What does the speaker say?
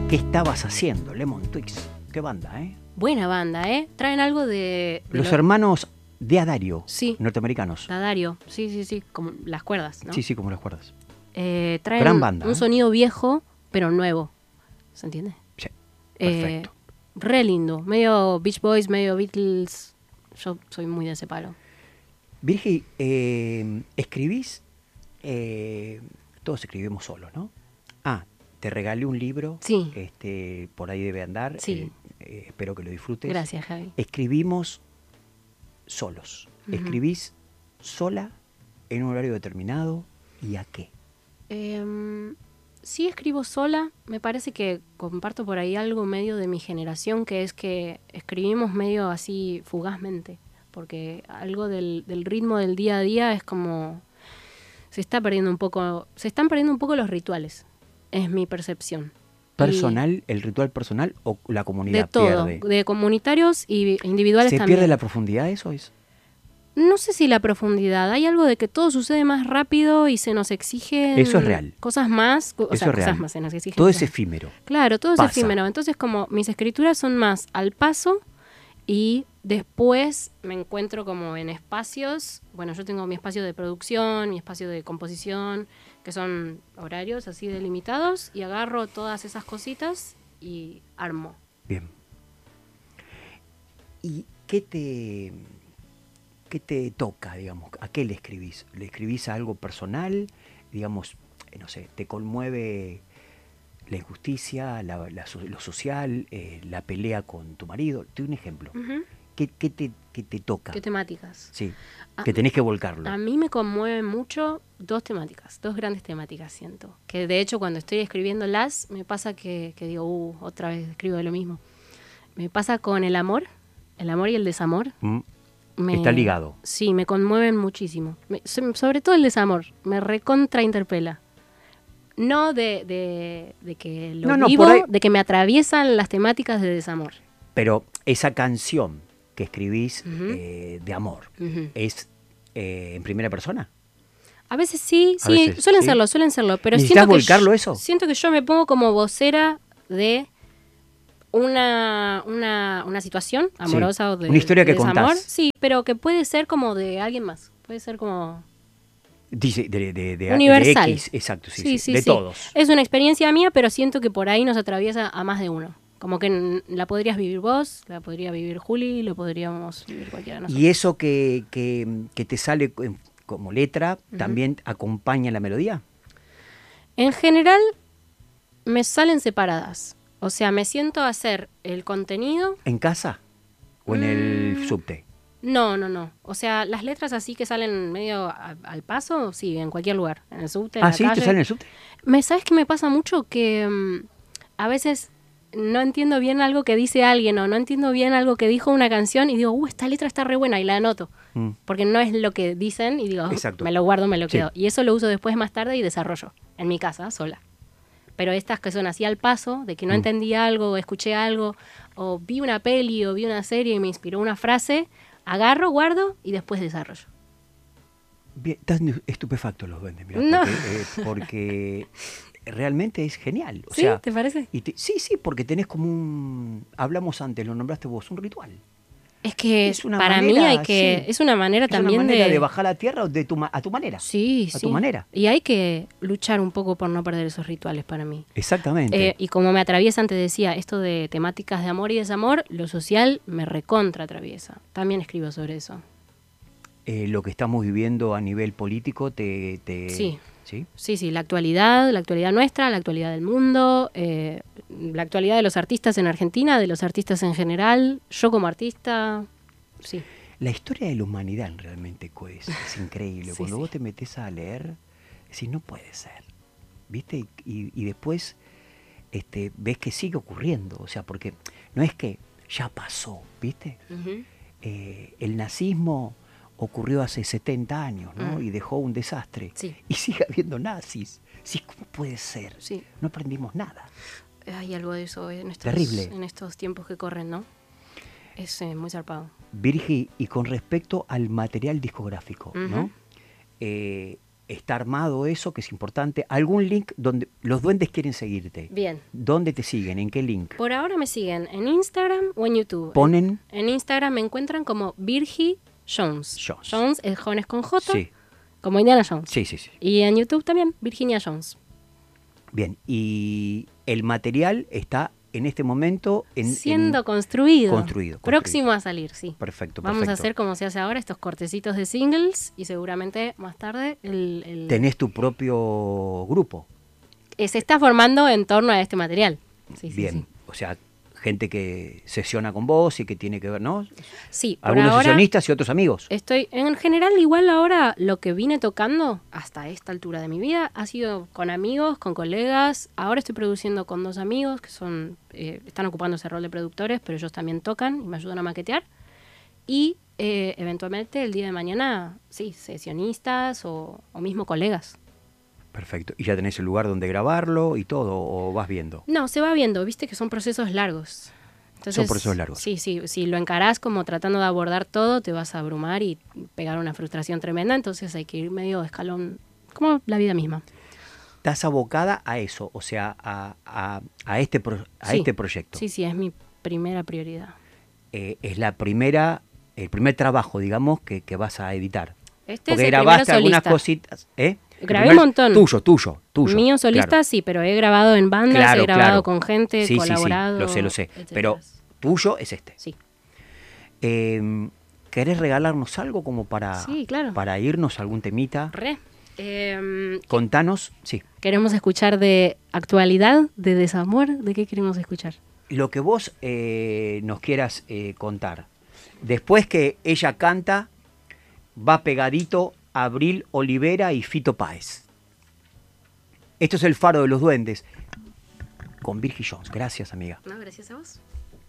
¿Qué estabas haciendo? Lemon Twigs. Qué banda, ¿eh? Buena banda, ¿eh? Traen algo de Los hermanos de Adario, sí, norteamericanos. Adario, sí, como las cuerdas, ¿no? Sí, como las cuerdas. Traen Gran banda, un sonido viejo, pero nuevo. ¿Se entiende? Sí, perfecto. Re lindo, medio Beach Boys, medio Beatles. Yo soy muy de ese palo. Virgi, escribís, todos escribimos solos, ¿no? Te regalé un libro, Sí. Por ahí debe andar, Sí. Espero que lo disfrutes. Gracias, Javi. Escribimos solos. ¿Escribís sola en un horario determinado y a qué? Sí, escribo sola. Me parece que comparto por ahí algo medio de mi generación, que es que escribimos medio así fugazmente, porque algo del ritmo del día a día es como se están perdiendo un poco los rituales, es mi percepción. ¿Personal, el ritual personal o la comunidad de todo, pierde? de comunitarios y individuales ¿Se también. pierde la profundidad eso? No sé si la profundidad, hay algo de que todo sucede más rápido y se nos exigen Eso es real. Cosas más, Eso es real. cosas más se nos exigen. Todo es efímero. Claro, todo es Pasa. efímero. Entonces, como mis escrituras son más al paso y después me encuentro como en espacios. Bueno, yo tengo mi espacio de producción, mi espacio de composición, que son horarios así delimitados, y agarro todas esas cositas y armo. Bien. ¿Y qué te toca, digamos? ¿A qué le escribís? ¿Le escribís a algo personal? Digamos, no sé, ¿te conmueve la injusticia, lo social, la pelea con tu marido? Te doy un ejemplo. Uh-huh. ¿Qué te toca? ¿Qué temáticas? Sí, que tenés que volcarlo. A mí me conmueven mucho dos grandes temáticas, siento. Que de hecho cuando estoy escribiéndolas me pasa que digo, otra vez escribo de lo mismo. Me pasa con el amor y el desamor. Está ligado. Sí, me conmueven muchísimo. Sobre todo el desamor, me recontrainterpela. No de que lo vivo, de que me atraviesan las temáticas de desamor. Pero esa canción que escribís de amor, ¿es en primera persona? A veces sí, veces, suelen serlo, pero ¿necesitas volcarlo eso? Siento que yo me pongo como vocera de una situación amorosa o de una historia que desamor. contás. Sí, pero que puede ser como de alguien más, puede ser como Dice de universal. De X, exacto, sí. De todos. Es una experiencia mía, pero siento que por ahí nos atraviesa a más de uno. Como que la podrías vivir vos, la podría vivir Juli, lo podríamos vivir cualquiera de nosotros. ¿Y eso que te sale como letra también acompaña la melodía? En general me salen separadas. O sea, me siento a hacer el contenido. ¿En casa o en el subte? No. O sea, las letras así que salen medio al paso, sí, en cualquier lugar. En el subte, en la ¿sí? calle. ¿Te salen en el subte? ¿Sabes qué me pasa mucho? Que a veces no entiendo bien algo que dice alguien o no entiendo bien algo que dijo una canción y digo, esta letra está re buena y la anoto. Porque no es lo que dicen y digo, me lo guardo, me lo quedo. Y eso lo uso después más tarde y desarrollo en mi casa, sola. Pero estas que son así al paso, de que no entendí algo, o escuché algo, o vi una peli o vi una serie y me inspiró una frase, agarro, guardo y después desarrollo. Bien, están estupefactos los duendes, mirá, no. porque realmente es genial. O ¿Sí? sea, ¿Te parece? Sí, porque tenés como hablamos antes, lo nombraste vos, un ritual. Es que es una para manera, mí hay que es una manera también de bajar a la tierra a tu manera. Sí, a tu manera. Y hay que luchar un poco por no perder esos rituales para mí. Exactamente. Y como me atraviesa, antes decía, esto de temáticas de amor y desamor, lo social me recontra atraviesa. También escribo sobre eso. Lo que estamos viviendo a nivel político Sí. ¿Sí? La actualidad nuestra, la actualidad del mundo, la actualidad de los artistas en Argentina, de los artistas en general, yo como artista, sí. La historia de la humanidad realmente es increíble. Cuando vos te metés a leer, decís, no puede ser, ¿viste? Y después ves que sigue ocurriendo, o sea, porque no es que ya pasó, ¿viste? Uh-huh. El nazismo ocurrió hace 70 años, ¿no? Y dejó un desastre. Sí. Y sigue habiendo nazis. Sí, ¿cómo puede ser? Sí. No aprendimos nada. Hay algo de eso en estos tiempos que corren, ¿no? Es muy zarpado. Virgi, y con respecto al material discográfico, ¿no? está armado eso, que es importante. ¿Algún link donde los duendes quieren seguirte? Bien. ¿Dónde te siguen? ¿En qué link? Por ahora me siguen en Instagram o en YouTube. Ponen... En Instagram me encuentran como Virgi Jones. Jones. Jones es Jones con J, Sí. como Indiana Jones. Sí, sí, sí. Y en YouTube también, Virginia Jones. Bien, y el material está en este momento siendo construido. Construido. Próximo a salir, sí. Perfecto, Vamos a hacer como se hace ahora, estos cortecitos de singles y seguramente más tarde Tenés tu propio grupo. Se está formando en torno a este material. Sí, Bien, sí. o sea, gente que sesiona con vos y que tiene que ver, ¿no? Sí, por algunos ahora sesionistas y otros amigos. Estoy, en general, igual ahora lo que vine tocando hasta esta altura de mi vida ha sido con amigos, con colegas. Ahora estoy produciendo con 2 amigos que son están ocupando ese rol de productores, pero ellos también tocan y me ayudan a maquetear. Y eventualmente el día de mañana, sí, sesionistas o mismo colegas. Perfecto. ¿Y ya tenés el lugar donde grabarlo y todo, o vas viendo? No, se va viendo, viste que son procesos largos. Entonces, son procesos largos. Sí, sí, si lo encarás como tratando de abordar todo, te vas a abrumar y pegar una frustración tremenda, entonces hay que ir medio escalón, como la vida misma. Estás abocada a eso, o sea, a este proyecto. Sí, sí, es mi primera prioridad. Es el primer trabajo, digamos, que vas a editar. Este porque es el grabaste primero algunas solista. cositas. Grabé un montón. Tuyo. Mío solista, claro. sí, pero he grabado en bandas, he grabado con gente, sí, colaborado. Sí, lo sé. Etcétera. Pero tuyo es este. Sí. ¿Querés regalarnos algo como Sí, claro. para irnos a algún temita? Contanos, sí. ¿Queremos escuchar de actualidad, de desamor? ¿De qué queremos escuchar? Lo que vos nos quieras contar. Después que ella canta, va pegadito Abril Olivera y Fito Páez. Esto es El Faro de los Duendes con Virgi Jones. Gracias, amiga. No, gracias a vos.